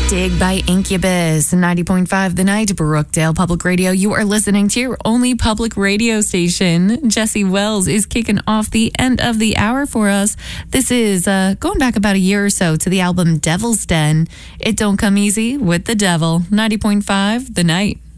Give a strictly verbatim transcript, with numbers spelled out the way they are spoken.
Dig by Incubus, ninety point five The Night, Brookdale Public Radio. You are listening to your only public radio station. Jesse Wells is kicking off the end of the hour for us. This is uh, going back about a year or so to the album Devil's Den. It Don't Come Easy with the Devil, ninety point five The Night.